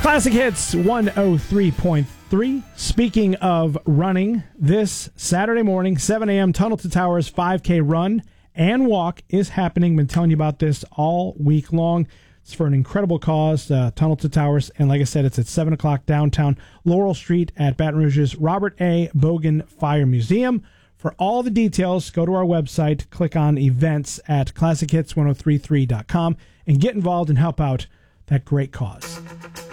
Classic Hits 103.3. Speaking of running, this Saturday morning, 7 a.m., Tunnel to Towers 5K run and walk is happening. Been telling you about this all week long. It's for an incredible cause, Tunnel to Towers. And like I said, it's at 7 o'clock downtown Laurel Street at Baton Rouge's Robert A. Bogan Fire Museum. For all the details, go to our website, click on events at classichits1033.com, and get involved and help out that great cause.